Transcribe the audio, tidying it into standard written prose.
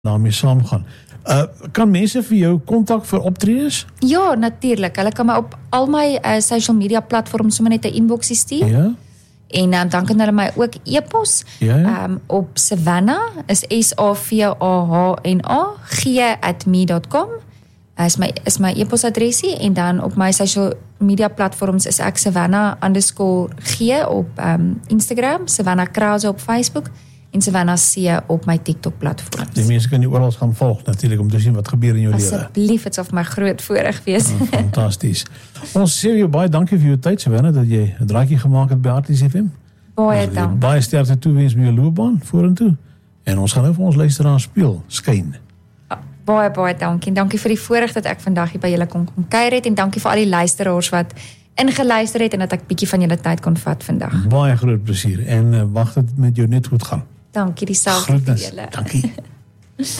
daarmee saamgaan. Kan mense vir jou kontak vir optredes? Ja, natuurlik. Hulle kan my op al my social media platforms sommer net 'n inboxie stuur. Ja? En dan kan hulle my ook e-pos op Savannah, is SAVAHNA, g@me.com. Is my e-posadresie, en dan op my social media platforms is ek Savannah_G op Instagram, Savannah Krause op Facebook en Savannah C op my TikTok platforms. Die mense kan jou oral gaan volg natuurlik om te sien wat gebeur in jou lewe. Asseblief, dit sal vir my groot voorreg wees. Fantasties. Ons sê jou baie dankie vir jou tyd, Savannah, dat jy 'n draaitjie gemaak het by Harties FM. Baie dankie. Baie sterkte toewens met jou loopbaan vorentoe. En ons gaan nou vir ons luisteraars speel, Skyn. Baie dankie. En dankie vir die voorreg dat ek vandag hier by julle kon kuier het, en dankie vir al die luisteraars wat ingeluister het en dat ek bietjie van julle tyd kon vat vandag. Baie groot plesier en wag dit met jou net goed gaan. Dankie, dieselfde vir julle. Dankie.